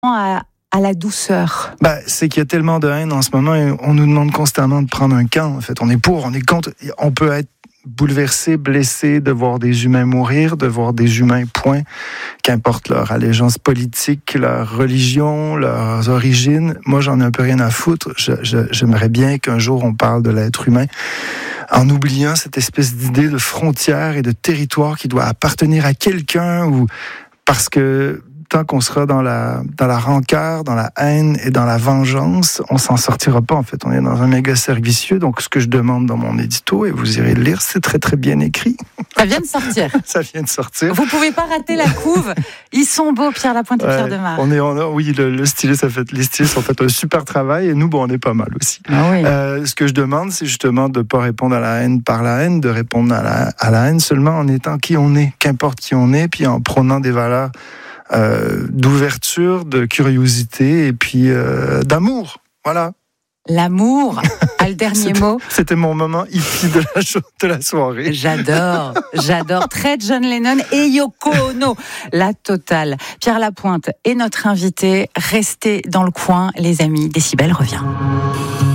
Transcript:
à la douceur? C'est qu'il y a tellement de haine en ce moment et on nous demande constamment de prendre un camp. En fait, on est pour, on est contre. On peut être bouleversé, blessé de voir des humains mourir, de voir des humains, point. Qu'importe leur allégeance politique, leur religion, leurs origines. Moi, j'en ai un peu rien à foutre. J'aimerais bien qu'un jour on parle de l'être humain en oubliant cette espèce d'idée de frontière et de territoire qui doit appartenir à quelqu'un ou parce que tant qu'on sera dans la rancœur, dans la haine et dans la vengeance, on s'en sortira pas, en fait. On est dans un méga cercle vicieux. Donc, ce que je demande dans mon édito, et vous irez le lire, c'est très, très bien écrit. Ça vient de sortir. Ça vient de sortir. Vous pouvez pas rater la couve. Ils sont beaux, Pierre Lapointe et Pierre Demar. Oui, le styliste les stylistes ont fait un super travail et nous, on est pas mal aussi. Ah oui. Ce que je demande, c'est justement de pas répondre à la haine par la haine, de répondre à la haine seulement en étant qui on est, qu'importe qui on est, puis en prônant des valeurs d'ouverture, de curiosité et puis d'amour. Voilà. L'amour a le dernier mot. C'était mon moment hippie de la soirée. J'adore. Très John Lennon et Yoko Ono. La totale. Pierre Lapointe est notre invité. Restez dans le coin, les amis. Décibel revient.